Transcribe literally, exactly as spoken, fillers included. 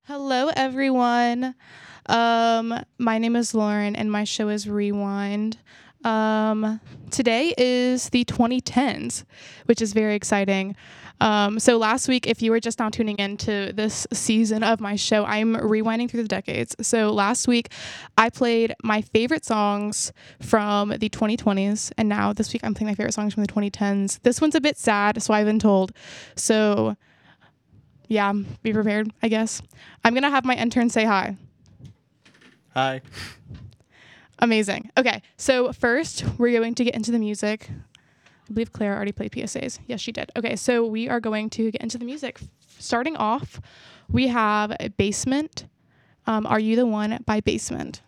Hello, everyone. Um, my name is Lauren, and my show is Rewind. Um, today is the twenty tens, which is very exciting. Um, so last week, if you were just now tuning into this season of my show, I'm rewinding through the decades. So last week, I played my favorite songs from the twenty twenties, and now this week I'm playing my favorite songs from the twenty tens. This one's a bit sad, so I've been told. So yeah, be prepared, I guess. I'm going to have my intern say hi. Hi. Amazing. Okay, so first we're going to get into the music. I believe Claire already played P S As. Yes, she did. Okay, so we are going to get into the music. Starting off, we have Basement, um, Are You the One by Basement.